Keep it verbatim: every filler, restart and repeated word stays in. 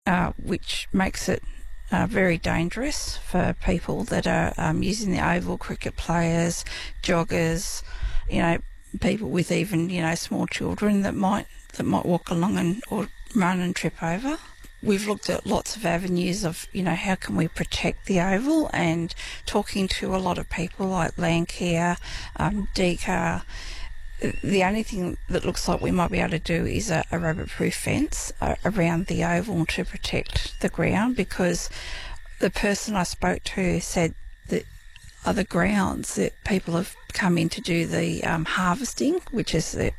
uh, which makes it uh, very dangerous for people that are um, using the oval, cricket players, joggers, you know, people with even, you know, small children that might that might walk along and or run and trip over. We've looked at lots of avenues of, you know, how can we protect the oval, and talking to a lot of people like Landcare, um, D C A R. The only thing that looks like we might be able to do is a, a rabbit-proof fence uh, around the oval to protect the ground, because the person I spoke to said that other grounds that people have come in to do the um, harvesting, which is the